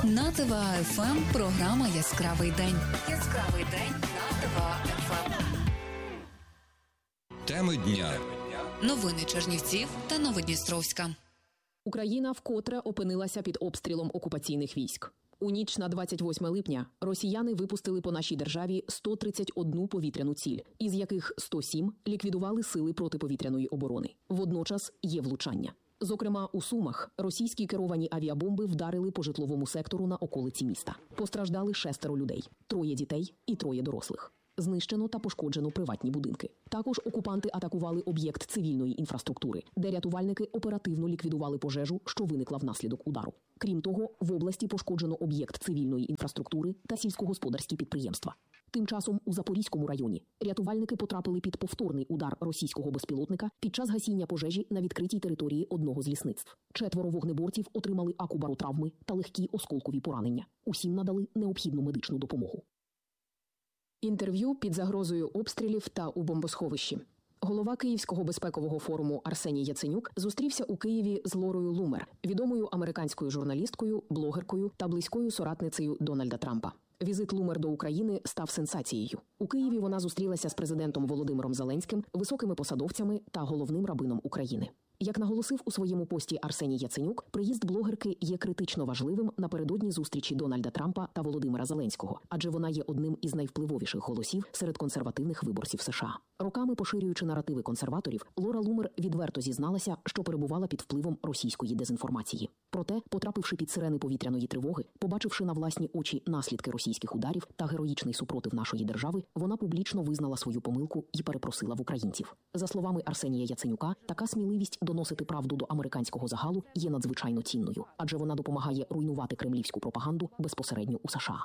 На ТВА ФМ програма «Яскравий день». Яскравий день на ТВА ФМ. Теми дня. Новини Чернівців та Новодністровська. Україна вкотре опинилася під обстрілом окупаційних військ. У ніч на 28 липня росіяни випустили по нашій державі 131 повітряну ціль, із яких 107 ліквідували сили протиповітряної оборони. Водночас є влучання. Зокрема, у Сумах російські керовані авіабомби вдарили по житловому сектору на околиці міста. Постраждали 6 людей – 3 дітей і 3 дорослих. Знищено та пошкоджено приватні будинки. Також окупанти атакували об'єкт цивільної інфраструктури, де рятувальники оперативно ліквідували пожежу, що виникла внаслідок удару. Крім того, в області пошкоджено об'єкт цивільної інфраструктури та сільськогосподарські підприємства. Тим часом у Запорізькому районі рятувальники потрапили під повторний удар російського безпілотника під час гасіння пожежі на відкритій території одного з лісництв. 4 вогнеборців отримали акубаротравми та легкі осколкові поранення. Усім надали необхідну медичну допомогу. Інтерв'ю під загрозою обстрілів та у бомбосховищі. Голова Київського безпекового форуму Арсеній Яценюк зустрівся у Києві з Лорою Лумер, відомою американською журналісткою, блогеркою та близькою соратницею Дональда Трампа. Візит Лумер до України став сенсацією. У Києві вона зустрілася з президентом Володимиром Зеленським, високими посадовцями та головним рабином України. Як наголосив у своєму пості Арсеній Яценюк, приїзд блогерки є критично важливим напередодні зустрічі Дональда Трампа та Володимира Зеленського, адже вона є одним із найвпливовіших голосів серед консервативних виборців США. Роками поширюючи наративи консерваторів, Лора Лумер відверто зізналася, що перебувала під впливом російської дезінформації. Проте, потрапивши під сирени повітряної тривоги, побачивши на власні очі наслідки російських ударів та героїчний супротив нашої держави, вона публічно визнала свою помилку і перепросила в українців. За словами Арсенія Яценюка, така сміливість доносити правду до американського загалу є надзвичайно цінною, адже вона допомагає руйнувати кремлівську пропаганду безпосередньо у США.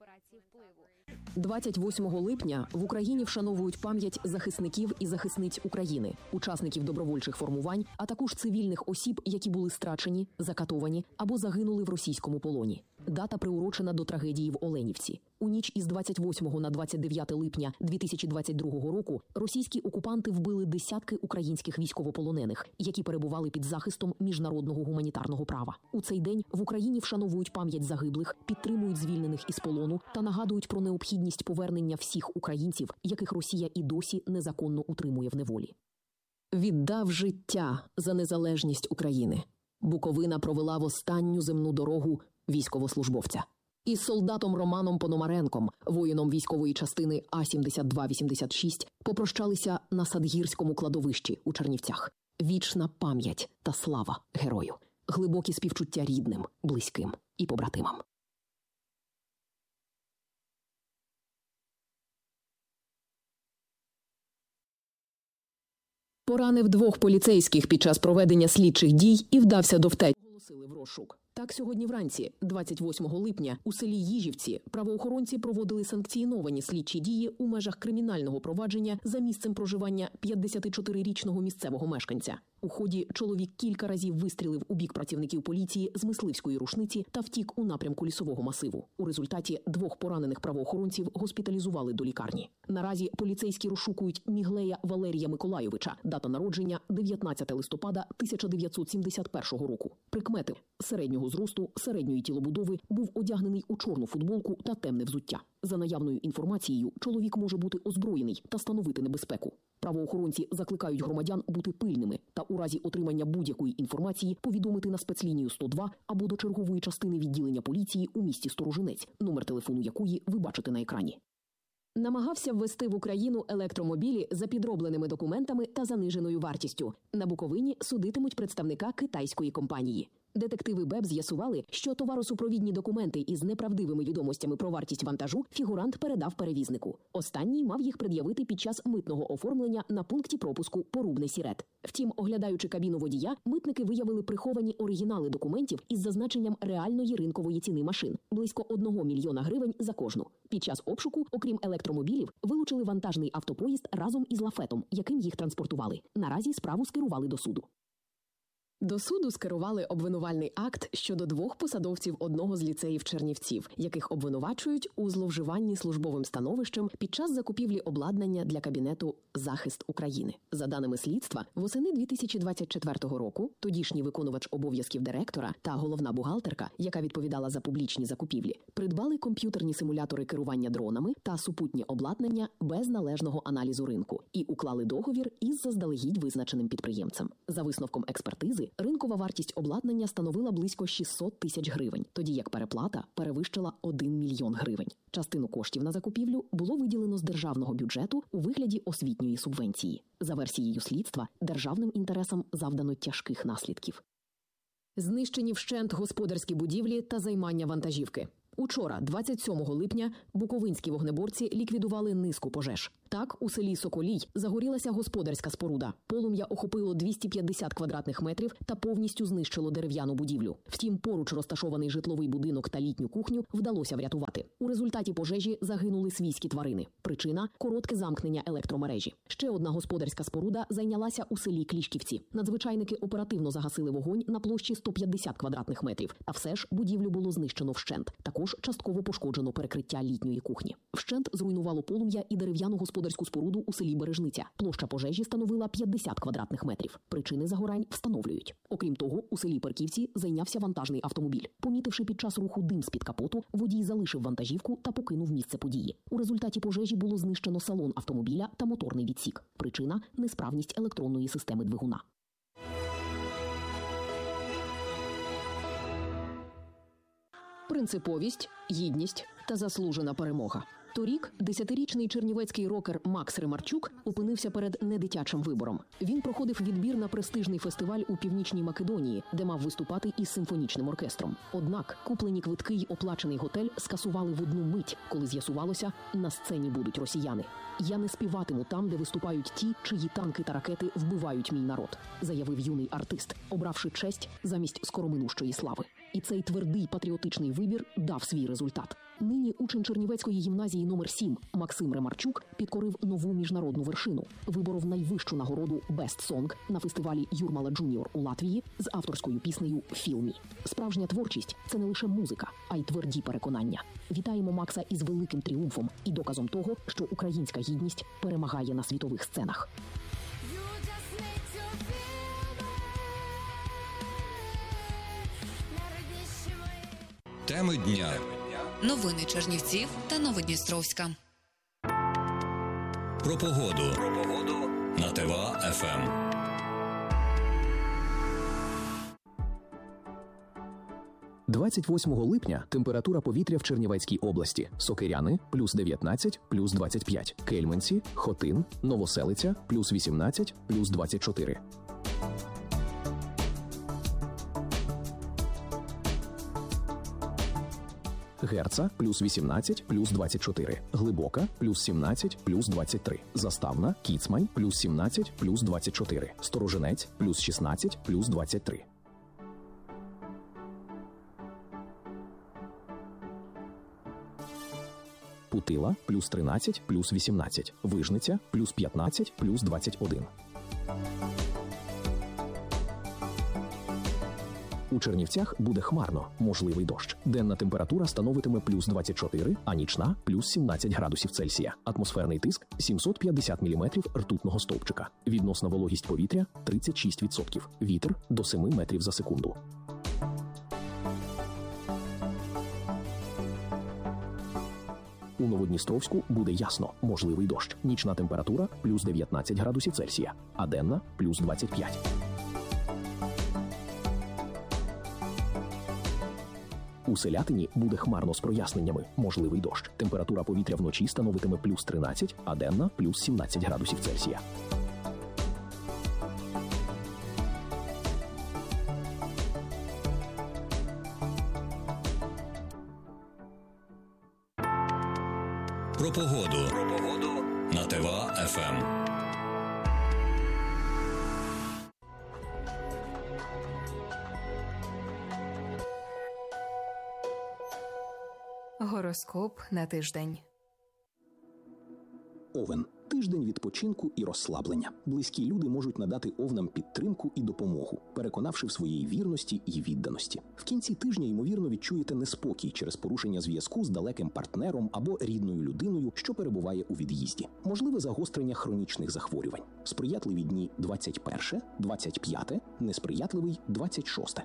28 липня в Україні вшановують пам'ять захисників і захисниць України, учасників добровольчих формувань, а також цивільних осіб, які були страчені, закатовані або загинули в російському полоні. Дата приурочена до трагедії в Оленівці. У ніч із 28 на 29 липня 2022 року російські окупанти вбили десятки українських військовополонених, які перебували під захистом міжнародного гуманітарного права. У цей день в Україні вшановують пам'ять загиблих, підтримують звільнених із полону та нагадують про необхідність повернення всіх українців, яких Росія і досі незаконно утримує в неволі. Віддав життя за незалежність України. Буковина провела в останню земну дорогу військовослужбовця. Із солдатом Романом Пономаренком, воїном військової частини А-7286, попрощалися на Садгірському кладовищі у Чернівцях. Вічна пам'ять та слава герою. Глибокі співчуття рідним, близьким і побратимам. Поранив 2 поліцейських під час проведення слідчих дій і вдався до втечі. Оголосили в розшук. Так, сьогодні вранці, 28 липня, у селі Їжівці правоохоронці проводили санкціоновані слідчі дії у межах кримінального провадження за місцем проживання 54-річного місцевого мешканця. У ході чоловік кілька разів вистрілив у бік працівників поліції з мисливської рушниці та втік у напрямку Лісового масиву. У результаті 2 поранених правоохоронців госпіталізували до лікарні. Наразі поліцейські розшукують Міглея Валерія Миколайовича, дата народження 19 листопада 1971 року. Прикмети: середнього зросту, середньої тілобудови, був одягнений у чорну футболку та темне взуття. За наявною інформацією, чоловік може бути озброєний та становити небезпеку. Правоохоронці закликають громадян бути пильними та у разі отримання будь-якої інформації повідомити на спецлінію 102 або до чергової частини відділення поліції у місті Сторожинець, номер телефону якої ви бачите на екрані. Намагався ввести в Україну електромобілі за підробленими документами та заниженою вартістю. На Буковині судитимуть представника китайської компанії. Детективи БЕБ з'ясували, що товаросупровідні документи із неправдивими відомостями про вартість вантажу фігурант передав перевізнику. Останній мав їх пред'явити під час митного оформлення на пункті пропуску Порубне-Сірет. Втім, оглядаючи кабіну водія, митники виявили приховані оригінали документів із зазначенням реальної ринкової ціни машин – близько 1 мільйона гривень за кожну. Під час обшуку, окрім електромобілів, вилучили вантажний автопоїзд разом із лафетом, яким їх транспортували. Наразі справу скерували до суду. До суду скерували обвинувальний акт щодо 2 посадовців одного з ліцеїв Чернівців, яких обвинувачують у зловживанні службовим становищем під час закупівлі обладнання для кабінету «Захист України». За даними слідства, восени 2024 року тодішній виконувач обов'язків директора та головна бухгалтерка, яка відповідала за публічні закупівлі, придбали комп'ютерні симулятори керування дронами та супутнє обладнання без належного аналізу ринку і уклали договір із заздалегідь визначеним підприємцем. За висновком експертизи, ринкова вартість обладнання становила близько 600 тисяч гривень, тоді як переплата перевищила 1 мільйон гривень. Частину коштів на закупівлю було виділено з державного бюджету у вигляді освітньої субвенції. За версією слідства, державним інтересам завдано тяжких наслідків. Знищені вщент господарські будівлі та займання вантажівки. Учора, 27 липня, буковинські вогнеборці ліквідували низку пожеж. Так, у селі Соколій загорілася господарська споруда. Полум'я охопило 250 квадратних метрів та повністю знищило дерев'яну будівлю. Втім, поруч розташований житловий будинок та літню кухню вдалося врятувати. У результаті пожежі загинули свійські тварини. Причина – коротке замкнення електромережі. Ще одна господарська споруда зайнялася у селі Клішківці. Надзвичайники оперативно загасили вогонь на площі 150 квадратних метрів. Та все ж будівлю було знищено вщент. Також частково пошкоджено перекриття літньої кухні. Вщент зруйнувало полум'я і дерев'яну господарську споруду у селі Бережниця. Площа пожежі становила 50 квадратних метрів. Причини загорань встановлюють. Окрім того, у селі Перківці зайнявся вантажний автомобіль. Помітивши під час руху дим з-під капоту, водій залишив вантажівку та покинув місце події. У результаті пожежі було знищено салон автомобіля та моторний відсік. Причина – несправність електронної системи двигуна. Принциповість, гідність та заслужена перемога. Торік 10-річний чернівецький рокер Макс Ремарчук опинився перед недитячим вибором. Він проходив відбір на престижний фестиваль у Північній Македонії, де мав виступати із симфонічним оркестром. Однак куплені квитки й оплачений готель скасували в одну мить, коли з'ясувалося, на сцені будуть росіяни. «Я не співатиму там, де виступають ті, чиї танки та ракети вбивають мій народ», заявив юний артист, обравши честь замість скороминущої слави. І цей твердий патріотичний вибір дав свій результат. Нині учень Чернівецької гімназії номер 7 Максим Ремарчук підкорив нову міжнародну вершину. Виборов найвищу нагороду «Best Song» на фестивалі Юрмала Джуніор у Латвії з авторською піснею «Feel Me». Справжня творчість – це не лише музика, а й тверді переконання. Вітаємо Макса із великим тріумфом і доказом того, що українська гідність перемагає на світових сценах. Теми дня. Новини Чернівців та Новодністровська. Про погоду. На ТВА-ФМ. – 28 липня температура повітря в Чернівецькій області. Сокиряни – плюс 19, плюс 25. Кельменці, Хотин, Новоселиця – плюс 18, плюс 24. Герца – плюс 18, плюс 24. Глибока – плюс 17, плюс 23. Заставна, Кіцмань – плюс 17, плюс 24. Сторожинець – плюс 16, плюс 23. Путила – плюс 13, плюс 18. Вижниця – плюс 15, плюс 21. У Чернівцях буде хмарно, можливий дощ. Денна температура становитиме плюс 24, а нічна – плюс 17 градусів Цельсія. Атмосферний тиск – 750 міліметрів ртутного стовпчика. Відносна вологість повітря – 36%. Вітер – до 7 метрів за секунду. У Новодністровську буде ясно, можливий дощ. Нічна температура – плюс 19 градусів Цельсія, а денна – плюс 25. У Селятині буде хмарно з проясненнями, можливий дощ. Температура повітря вночі становитиме плюс 13, а денна – плюс 17 градусів Цельсія. Про погоду. На ТВА-ФМ. Гороскоп на тиждень. Овен. Тиждень відпочинку і розслаблення. Близькі люди можуть надати овнам підтримку і допомогу, переконавши в своїй вірності і відданості. В кінці тижня, ймовірно, відчуєте неспокій через порушення зв'язку з далеким партнером або рідною людиною, що перебуває у від'їзді. Можливе загострення хронічних захворювань. Сприятливі дні 21, 25, несприятливий 26.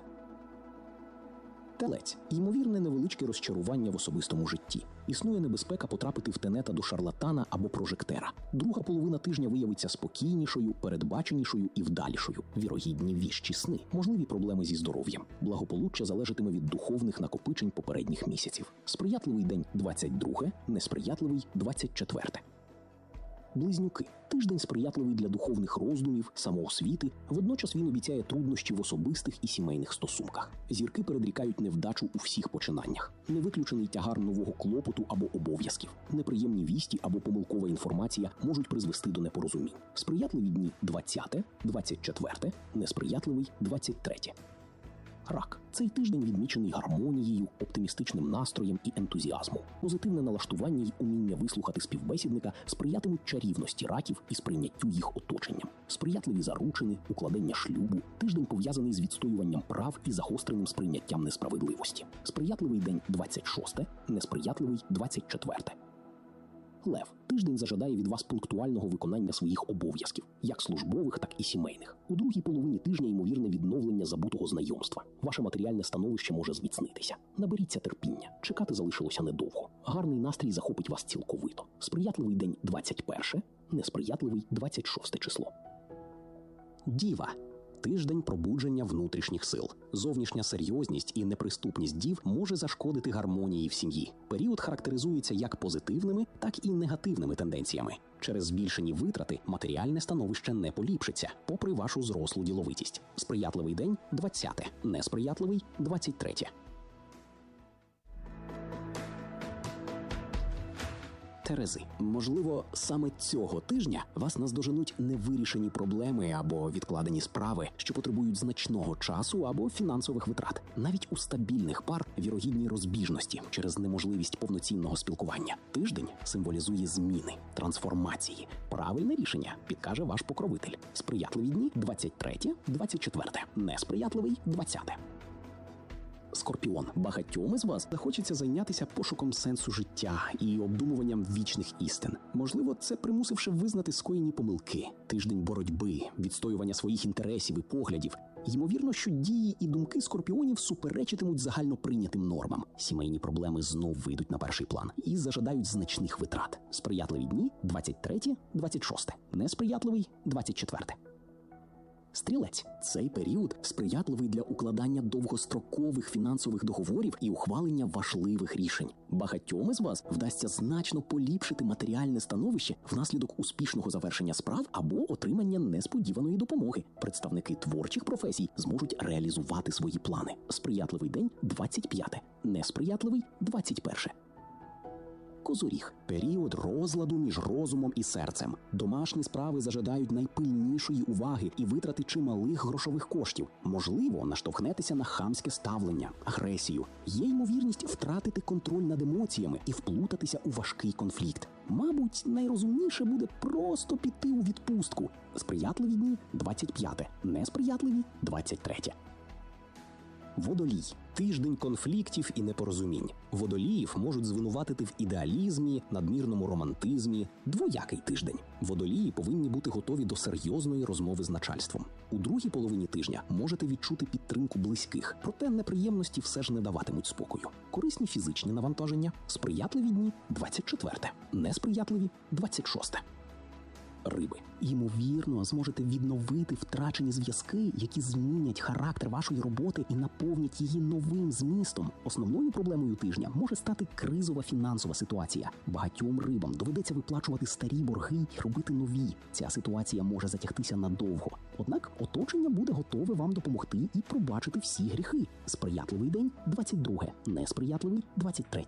Телець – ймовірне невеличке розчарування в особистому житті. Існує небезпека потрапити в тенета до шарлатана або прожектера. Друга половина тижня виявиться спокійнішою, передбаченішою і вдалішою. Вірогідні віщі сни. Можливі проблеми зі здоров'ям. Благополуччя залежатиме від духовних накопичень попередніх місяців. Сприятливий день 22, несприятливий 24. Близнюки. Тиждень сприятливий для духовних роздумів, самоосвіти, водночас він обіцяє труднощі в особистих і сімейних стосунках. Зірки передрікають невдачу у всіх починаннях. Невиключений тягар нового клопоту або обов'язків. Неприємні вісті або помилкова інформація можуть призвести до непорозумінь. Сприятливі дні 20, 24, несприятливий 23. Рак. Цей тиждень відмічений гармонією, оптимістичним настроєм і ентузіазмом. Позитивне налаштування й уміння вислухати співбесідника сприятимуть чарівності раків і сприйняттю їх оточенням. Сприятливі заручини, укладення шлюбу. Тиждень пов'язаний з відстоюванням прав і загостреним сприйняттям несправедливості. Сприятливий день 26, несприятливий 24. Лев. Тиждень зажадає від вас пунктуального виконання своїх обов'язків, як службових, так і сімейних. У другій половині тижня ймовірне відновлення забутого знайомства. Ваше матеріальне становище може зміцнитися. Наберіться терпіння. Чекати залишилося недовго. Гарний настрій захопить вас цілковито. Сприятливий день 21, несприятливий 26 число. Діва. Тиждень пробудження внутрішніх сил. Зовнішня серйозність і неприступність дів може зашкодити гармонії в сім'ї. Період характеризується як позитивними, так і негативними тенденціями. Через збільшені витрати матеріальне становище не поліпшиться, попри вашу зрослу діловитість. Сприятливий день – 20, несприятливий – 23. Терези. Можливо, саме цього тижня вас наздоженуть невирішені проблеми або відкладені справи, що потребують значного часу або фінансових витрат. Навіть у стабільних пар вірогідні розбіжності через неможливість повноцінного спілкування. Тиждень символізує зміни, трансформації. Правильне рішення підкаже ваш покровитель. Сприятливі дні 23, 24, несприятливий 20. Скорпіон. Багатьом із вас захочеться зайнятися пошуком сенсу життя і обдумуванням вічних істин. Можливо, це примусивши визнати скоєні помилки. Тиждень боротьби, відстоювання своїх інтересів і поглядів. Ймовірно, що дії і думки скорпіонів суперечитимуть загальноприйнятим нормам. Сімейні проблеми знов вийдуть на перший план і зажадають значних витрат. Сприятливі дні 23, 26, несприятливий 24. Стрілець. Цей період сприятливий для укладання довгострокових фінансових договорів і ухвалення важливих рішень. Багатьом із вас вдасться значно поліпшити матеріальне становище внаслідок успішного завершення справ або отримання несподіваної допомоги. Представники творчих професій зможуть реалізувати свої плани. Сприятливий день – 25, несприятливий – 21. Козоріг. Період розладу між розумом і серцем. Домашні справи зажадають найпильнішої уваги і витрати чималих грошових коштів. Можливо, наштовхнетеся на хамське ставлення, агресію. Є ймовірність втратити контроль над емоціями і вплутатися у важкий конфлікт. Мабуть, найрозумніше буде просто піти у відпустку. Сприятливі дні – 25, несприятливі – 23. Водолій. Тиждень конфліктів і непорозумінь. Водоліїв можуть звинуватити в ідеалізмі, надмірному романтизмі. Двоякий тиждень. Водолії повинні бути готові до серйозної розмови з начальством. У другій половині тижня можете відчути підтримку близьких, проте неприємності все ж не даватимуть спокою. Корисні фізичні навантаження. Сприятливі дні – 24, несприятливі – 26. Риби. Ймовірно, зможете відновити втрачені зв'язки, які змінять характер вашої роботи і наповнять її новим змістом. Основною проблемою тижня може стати кризова фінансова ситуація. Багатьом рибам доведеться виплачувати старі борги і робити нові. Ця ситуація може затягтися надовго. Однак оточення буде готове вам допомогти і пробачити всі гріхи. Сприятливий день – 22, несприятливий – 23.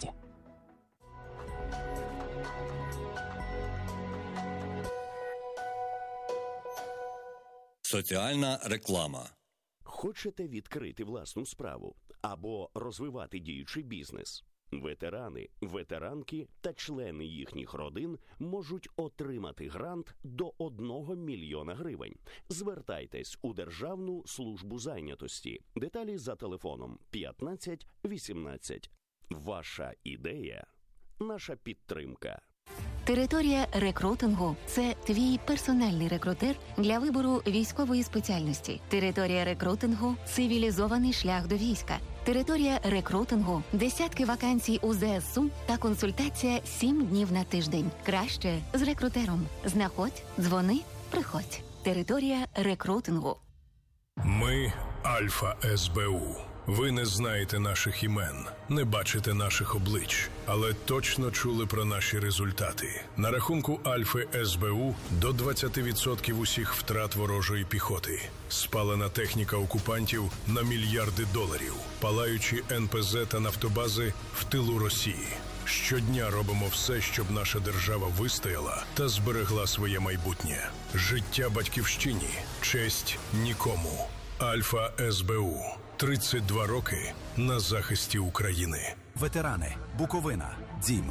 Соціальна реклама. Хочете відкрити власну справу або розвивати діючий бізнес? Ветерани, ветеранки та члени їхніх родин можуть отримати грант до 1 мільйона гривень. Звертайтесь у Державну службу зайнятості. Деталі за телефоном 15 18. Ваша ідея – наша підтримка. Територія рекрутингу – це твій персональний рекрутер для вибору військової спеціальності. Територія рекрутингу – цивілізований шлях до війська. Територія рекрутингу – десятки вакансій у ЗСУ та консультація 7 днів на тиждень. Краще з рекрутером. Знаходь, дзвони, приходь. Територія рекрутингу. Ми – Альфа СБУ. Ви не знаєте наших імен, не бачите наших облич, але точно чули про наші результати. На рахунку Альфи СБУ до 20% усіх втрат ворожої піхоти. Спалена техніка окупантів на мільярди доларів. Палаючі НПЗ та нафтобази в тилу Росії. Щодня робимо все, щоб наша держава вистояла та зберегла своє майбутнє. Життя батьківщині, честь нікому. Альфа СБУ. 32 роки на захисті України. Ветерани, Буковина, Дім,